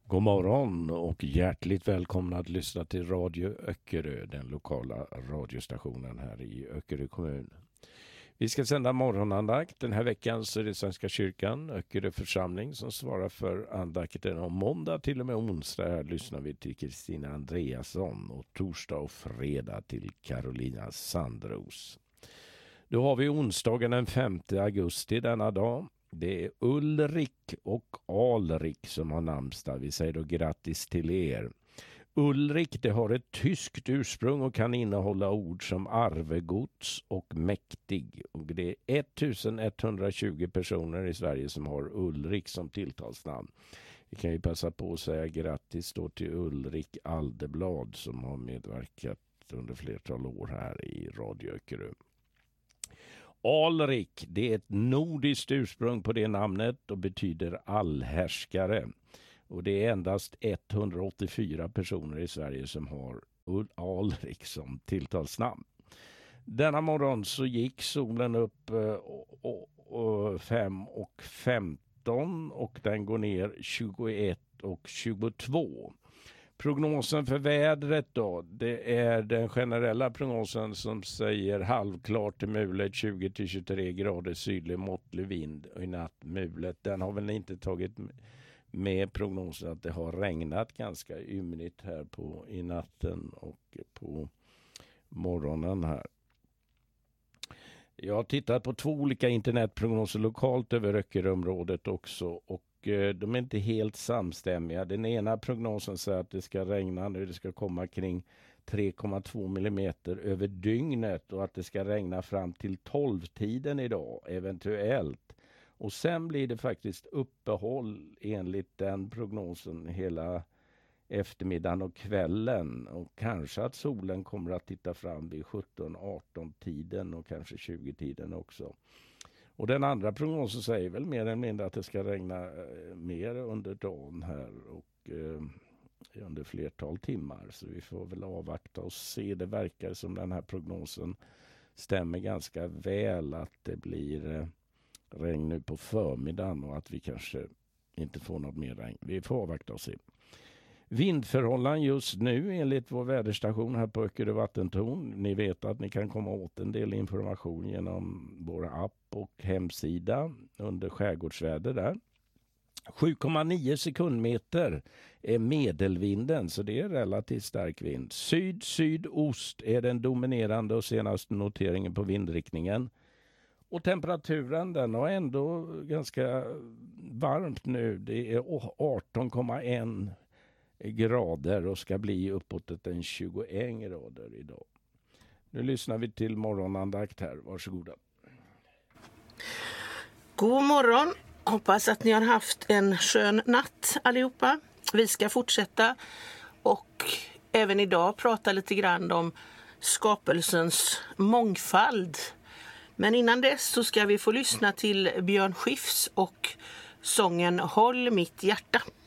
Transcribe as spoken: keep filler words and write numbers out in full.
God morgon och hjärtligt välkomna att lyssna till Radio Öckerö, den lokala radiostationen här i Öckerö kommun. Vi ska sända morgonandakt. Den här veckan så är det Svenska kyrkan, Öckerö församling, som svarar för andakten. Om måndag till och med onsdag här lyssnar vi till Kristina Andreasson och torsdag och fredag till Carolina Sandros. Då har vi onsdagen den femte augusti denna dag. Det är Ulrik och Alrik som har namnsdag. Vi säger då grattis till er. Ulrik, det har ett tyskt ursprung och kan innehålla ord som arvegods och mäktig. Och det är ettusenetthundratjugo personer i Sverige som har Ulrik som tilltalsnamn. Vi kan ju passa på att säga grattis då till Ulrik Aldeblad som har medverkat under flertal år här i Radio Öckerö. Alrik, det är ett nordiskt ursprung på det namnet och betyder allhärskare. Och det är endast etthundraåttiofyra personer i Sverige som har Alrik som tilltalsnamn. Denna morgon så gick solen upp fem och femton och den går ner tjugoett och tjugotvå. Prognosen för vädret då, det är den generella prognosen som säger halvklart till mulet tjugo till tjugotre grader sydlig måttlig vind och i natt mulet. Den har väl inte tagit med prognosen att det har regnat ganska ymnigt här på i natten och på morgonen här. Jag har tittat på två olika internetprognoser lokalt över Öckeröområdet också och de är inte helt samstämmiga. Den ena prognosen säger att det ska regna nu, det ska komma kring tre komma två millimeter över dygnet och att det ska regna fram till tolv-tiden idag eventuellt. Och sen blir det faktiskt uppehåll enligt den prognosen hela eftermiddagen och kvällen. Och kanske att solen kommer att titta fram vid sjutton arton tiden och kanske tjugo tiden också. Och den andra prognosen säger väl mer eller mindre att det ska regna eh, mer under dagen här och eh, under flertal timmar. Så vi får väl avvakta och se. Det verkar som den här prognosen stämmer ganska väl att det blir eh, regn nu på förmiddagen och att vi kanske inte får något mer regn. Vi får avvakta och se. Vindförhållanden just nu enligt vår väderstation här på Öckerö vattentorn. Ni vet att ni kan komma åt en del information genom vår app och hemsida under skärgårdsväder där. sju komma nio sekundmeter är medelvinden så det är relativt stark vind. Syd-sydost är den dominerande och senaste noteringen på vindriktningen. Och temperaturen den är ändå ganska varmt nu. Det är arton komma ett grader och ska bli uppåt en tjugoett grader idag. Nu lyssnar vi till morgonandakt här. Varsågoda. God morgon. Hoppas att ni har haft en skön natt allihopa. Vi ska fortsätta och även idag prata lite grann om skapelsens mångfald. Men innan dess så ska vi få lyssna till Björn Skifs och sången Håll mitt hjärta.